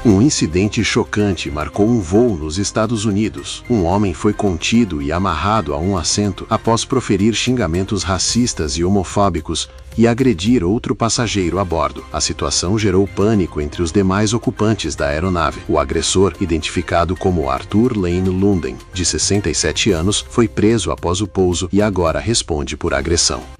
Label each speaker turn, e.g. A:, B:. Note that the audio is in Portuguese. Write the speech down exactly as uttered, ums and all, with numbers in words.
A: Um incidente chocante marcou um voo nos Estados Unidos. Um homem foi contido e amarrado a um assento após proferir xingamentos racistas e homofóbicos e agredir outro passageiro a bordo. A situação gerou pânico entre os demais ocupantes da aeronave. O agressor, identificado como Arthur Lane Lunden, de sessenta e sete anos, foi preso após o pouso e agora responde por agressão.